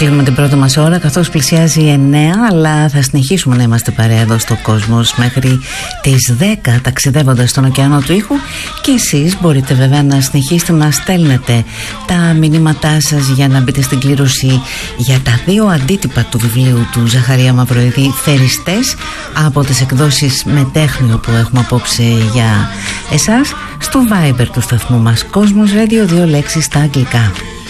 κλείνουμε την πρώτη μας ώρα καθώς πλησιάζει 9, αλλά θα συνεχίσουμε να είμαστε παρέα εδώ στο Κόσμος μέχρι τις 10 ταξιδεύοντας στον ωκεανό του ήχου, και εσείς μπορείτε βέβαια να συνεχίσετε να στέλνετε τα μηνύματά σας για να μπείτε στην κλήρωση για τα 2 αντίτυπα του βιβλίου του Ζαχαρία Μαυροειδή, Θεριστές, από τις εκδόσεις Μετέχνιο που έχουμε απόψε για εσάς, στο Viber του σταθμού μας Κόσμος Radio, 2 λέξεις στα αγγλικά.